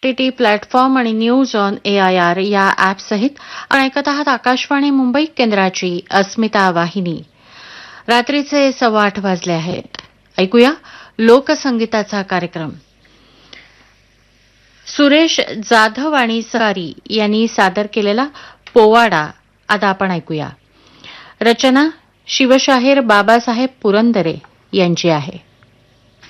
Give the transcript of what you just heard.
OTT platform आणि news on AIR या ॲपसहित आपण ऐकत आहात आकाशवाणी मुंबई केंद्राची अस्मिता वाहिनी. रात्रीचे 8:15 वाजले आहेत. ऐकूया लोकसंगीताचा कार्यक्रम. सुरेश जाधव आणि सरारी यांनी सादर केलेला पोवाडा आता आपण ऐकूया. रचना शिवशाहीर बाबासाहेब पुरंदरे यांची आहे.